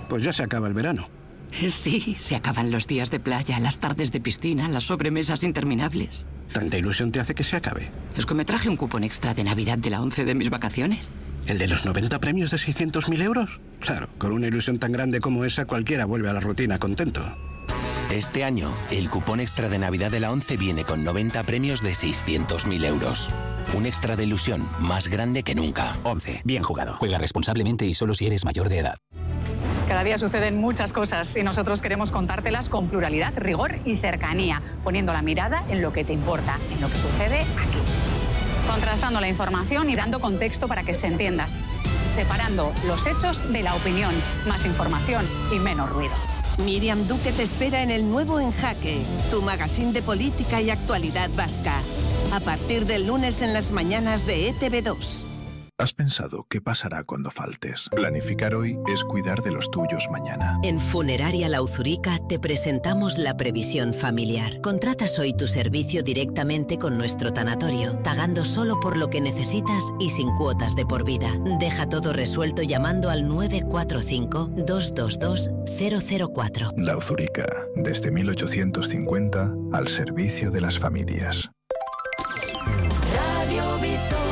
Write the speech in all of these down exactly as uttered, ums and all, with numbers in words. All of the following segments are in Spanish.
pues ya se acaba el verano. Sí, se acaban los días de playa, las tardes de piscina, las sobremesas interminables. ¿Tanta ilusión te hace que se acabe? Es que me traje un cupón extra de Navidad de la ONCE de mis vacaciones. ¿El de los noventa premios de seiscientos mil euros? Claro, con una ilusión tan grande como esa, cualquiera vuelve a la rutina contento. Este año, el cupón extra de Navidad de la ONCE viene con noventa premios de seiscientos mil euros. Un extra de ilusión más grande que nunca. ONCE, bien jugado. Juega responsablemente y solo si eres mayor de edad. Cada día suceden muchas cosas y nosotros queremos contártelas con pluralidad, rigor y cercanía, poniendo la mirada en lo que te importa, en lo que sucede aquí. Contrastando la información y dando contexto para que se entienda. Separando los hechos de la opinión. Más información y menos ruido. Miriam Duque te espera en el nuevo En Jaque, tu magazín de política y actualidad vasca. A partir del lunes en las mañanas de E T V dos. ¿Has pensado qué pasará cuando faltes? Planificar hoy es cuidar de los tuyos mañana. En Funeraria La Uzurica te presentamos la previsión familiar. Contratas hoy tu servicio directamente con nuestro tanatorio, pagando solo por lo que necesitas y sin cuotas de por vida. Deja todo resuelto llamando al nueve cuatro cinco, dos dos dos, cero cero cuatro. La Uzurica, desde mil ochocientos cincuenta, al servicio de las familias. Radio Victoria.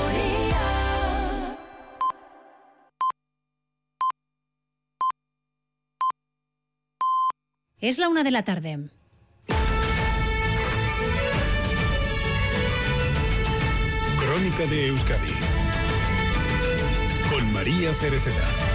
Es la una de la tarde. Crónica de Euskadi con María Cereceda.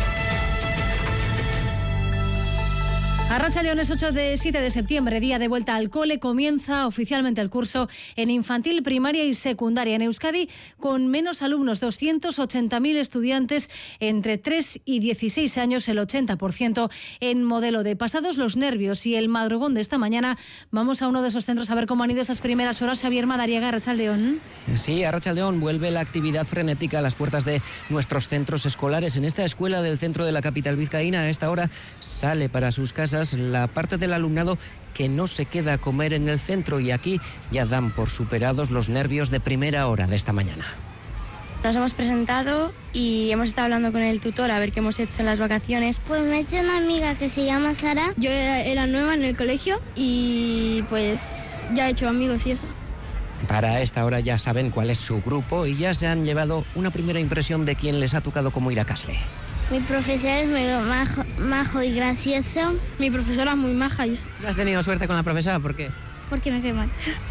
Arratsaldeon, es ocho de siete de septiembre, día de vuelta al cole. Comienza oficialmente el curso en infantil, primaria y secundaria en Euskadi, con menos alumnos, doscientos ochenta mil estudiantes entre tres y dieciséis años, el ochenta por ciento en modelo D. Pasados los nervios y el madrugón de esta mañana, vamos a uno de esos centros a ver cómo han ido estas primeras horas. Xavier Madariaga, arratsaldeon. Sí, arratsaldeon, vuelve la actividad frenética a las puertas de nuestros centros escolares. En esta escuela del centro de la capital vizcaína, a esta hora sale para sus casas la parte del alumnado que no se queda a comer en el centro, y aquí ya dan por superados los nervios de primera hora de esta mañana. Nos hemos presentado y hemos estado hablando con el tutor a ver qué hemos hecho en las vacaciones. Pues me he hecho una amiga que se llama Sara. Yo era nueva en el colegio y pues ya he hecho amigos y eso. Para esta hora ya saben cuál es su grupo y ya se han llevado una primera impresión de quién les ha tocado como Iracasle. Mi profesor es muy majo, majo y gracioso. Mi profesora es muy maja. Y... ¿Has tenido suerte con la profesora? ¿Por qué? Porque me cae mal.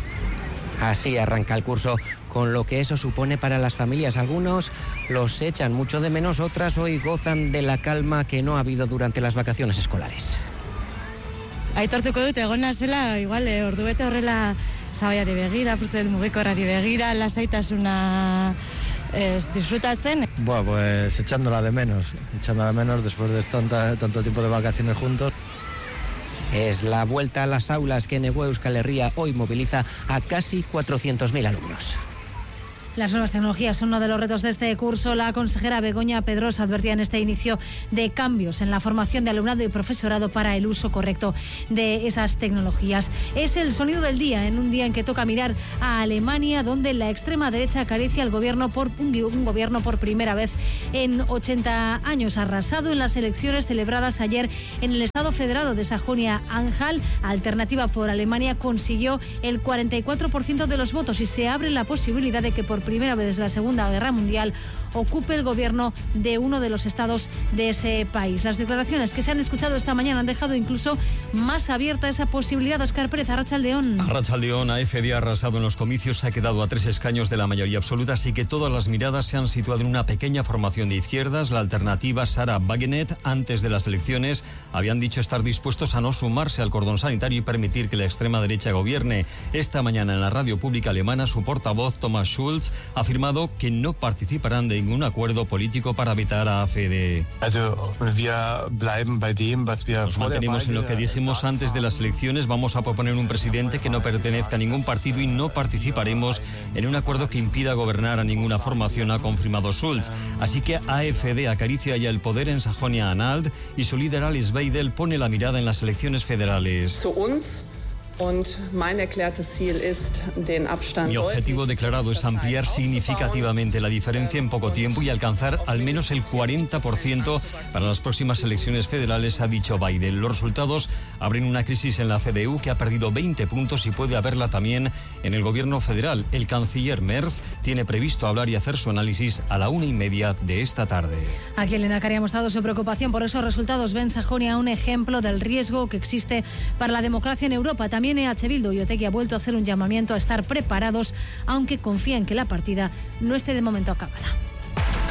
Así arranca el curso, con lo que eso supone para las familias. Algunos los echan mucho de menos, otras hoy gozan de la calma que no ha habido durante las vacaciones escolares. Aitortuko dut egon nazela, igual, eh, ordubete horrela zabaiari begira, frutzen mugikorrari begira, lasaitasuna eh, disfrutatzen. Bueno, pues echándola de menos, echándola de menos después de tanta, tanto tiempo de vacaciones juntos. Es la vuelta a las aulas que Negó Euskal Herria hoy moviliza a casi cuatrocientos mil alumnos. Las nuevas tecnologías son uno de los retos de este curso. La consejera Begoña Pedrosa advertía en este inicio de cambios en la formación de alumnado y profesorado para el uso correcto de esas tecnologías. Es el sonido del día, en un día en que toca mirar a Alemania, donde la extrema derecha acaricia al gobierno por un, un gobierno por primera vez en ochenta años. Arrasado en las elecciones celebradas ayer en el Estado Federado de Sajonia-Anhalt, Alternativa por Alemania consiguió el cuarenta y cuatro por ciento de los votos y se abre la posibilidad de que por primera vez desde la Segunda Guerra Mundial ocupe el gobierno de uno de los estados de ese país. Las declaraciones que se han escuchado esta mañana han dejado incluso más abierta esa posibilidad. Óscar Pérez, arratsaldeon. Arratsaldeon, A F D ha arrasado en los comicios, se ha quedado a tres escaños de la mayoría absoluta, así que todas las miradas se han situado en una pequeña formación de izquierdas. La Alternativa, Sara Wagenet, antes de las elecciones habían dicho estar dispuestos a no sumarse al cordón sanitario y permitir que la extrema derecha gobierne. Esta mañana en la radio pública alemana, su portavoz Thomas Schulz ha afirmado que no participarán de ningún acuerdo político para vetar a A F D. Nos mantenemos en lo que dijimos antes de las elecciones. Vamos a proponer un presidente que no pertenezca a ningún partido y no participaremos en un acuerdo que impida gobernar a ninguna formación, ha confirmado Schulz. Así que A F D acaricia ya el poder en Sajonia-Anhalt y su líder Alice Weidel pone la mirada en las elecciones federales. Mi objetivo declarado es ampliar significativamente la diferencia en poco tiempo y alcanzar al menos el cuarenta por ciento para las próximas elecciones federales, ha dicho Biden. Los resultados abren una crisis en la C D U que ha perdido veinte puntos y puede haberla también en el gobierno federal. El canciller Merz tiene previsto hablar y hacer su análisis a la una y media de esta tarde. Aquí el Lehendakari ha mostrado su preocupación por esos resultados. Ven Sajonia un ejemplo del riesgo que existe para la democracia en Europa. También E H Bildu y Otegi ha vuelto a hacer un llamamiento a estar preparados, aunque confía en que la partida no esté de momento acabada.